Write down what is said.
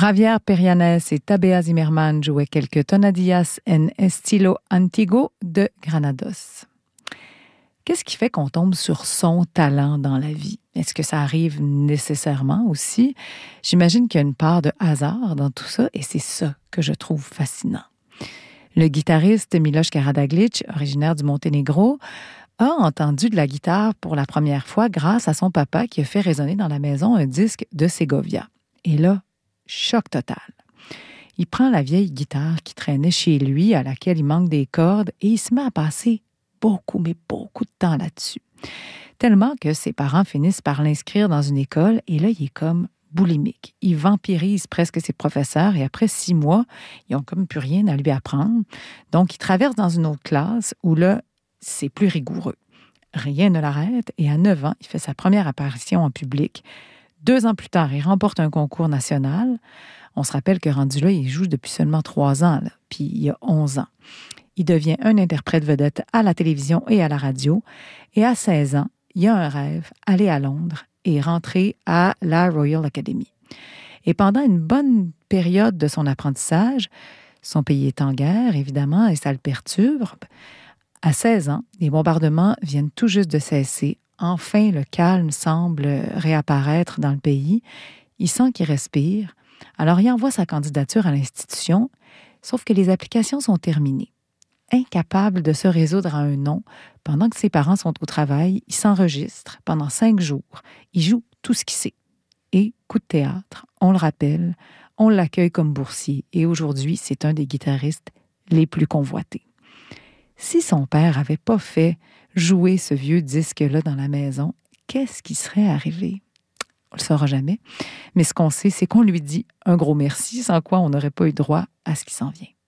Javier Perianes et Tabea Zimmerman jouaient quelques tonadillas en estilo antiguo de Granados. Qu'est-ce qui fait qu'on tombe sur son talent dans la vie? Est-ce que ça arrive nécessairement aussi? J'imagine qu'il y a une part de hasard dans tout ça et c'est ça que je trouve fascinant. Le guitariste Miloš Karađagić, originaire du Monténégro, a entendu de la guitare pour la première fois grâce à son papa qui a fait résonner dans la maison un disque de Segovia. Et là, choc total. Il prend la vieille guitare qui traînait chez lui, à laquelle il manque des cordes, et il se met à passer beaucoup de temps là-dessus. Tellement que ses parents finissent par l'inscrire dans une école, et là, il est comme boulimique. Il vampirise presque ses professeurs, et après 6 mois, ils n'ont comme plus rien à lui apprendre. Donc, il traverse dans une autre classe où là, c'est plus rigoureux. Rien ne l'arrête, et à 9 ans, il fait sa première apparition en public. 2 ans plus tard, il remporte un concours national. On se rappelle que rendu là, il joue depuis seulement 3 ans, là, puis il a 11 ans. Il devient un interprète vedette à la télévision et à la radio. Et à 16 ans, il a un rêve, aller à Londres et rentrer à la Royal Academy. Et pendant une bonne période de son apprentissage, son pays est en guerre, évidemment, et ça le perturbe. À 16 ans, les bombardements viennent tout juste de cesser. Enfin, le calme semble réapparaître dans le pays. Il sent qu'il respire. Alors, il envoie sa candidature à l'institution, sauf que les applications sont terminées. Incapable de se résoudre à un non, pendant que ses parents sont au travail, il s'enregistre pendant 5 jours. Il joue tout ce qu'il sait. Et, coup de théâtre, on le rappelle, on l'accueille comme boursier et aujourd'hui, c'est un des guitaristes les plus convoités. Si son père n'avait pas fait jouer ce vieux disque-là dans la maison, qu'est-ce qui serait arrivé? On ne le saura jamais. Mais ce qu'on sait, c'est qu'on lui dit un gros merci, sans quoi on n'aurait pas eu droit à ce qui s'en vient.